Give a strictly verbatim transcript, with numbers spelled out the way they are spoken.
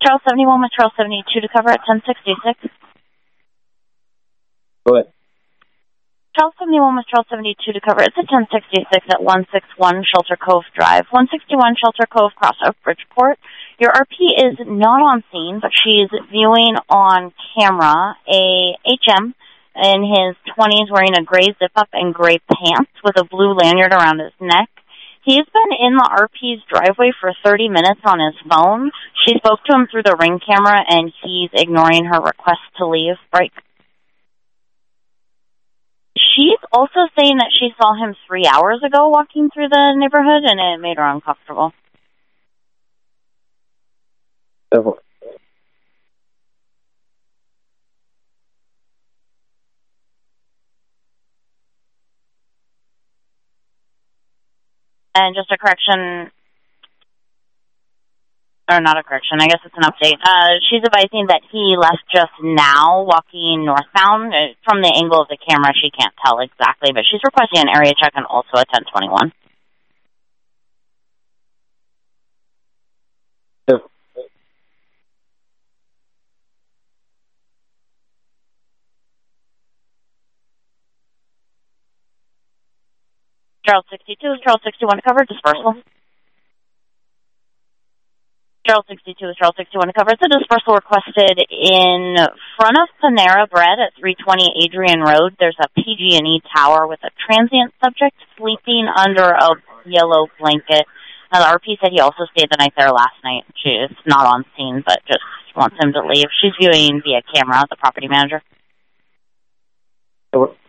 Charles seventy-one with Charles seventy-two to cover at ten sixty-six. Go ahead. Charles seventy-one with Charles seventy-two to cover. It's at ten sixty-six at one sixty-one Shelter Cove Drive. one sixty-one Shelter Cove, cross of Bridgeport. Your R P is not on scene, but she's viewing on camera a H M in his twenties wearing a gray zip-up and gray pants with a blue lanyard around his neck. He's been in the R P's driveway for thirty minutes on his phone. She spoke to him through the Ring camera, and he's ignoring her request to leave. Right. She's also saying that she saw him three hours ago walking through the neighborhood, and it made her uncomfortable. Several. And just a correction, or not a correction, I guess it's an update. Uh, she's advising that he left just now, walking northbound. From the angle of the camera, she can't tell exactly, but she's requesting an area check and also a ten twenty-one. Yeah. Charles sixty-two is Charles sixty-one to cover, dispersal. Charles sixty-two is Charles sixty-one to cover. It's a dispersal requested in front of Panera Bread at three twenty Adrian Road. There's a P G and E tower with a transient subject sleeping under a yellow blanket. Now, the R P said he also stayed the night there last night. She is not on scene, but just wants him to leave. She's viewing via camera, the property manager. Over.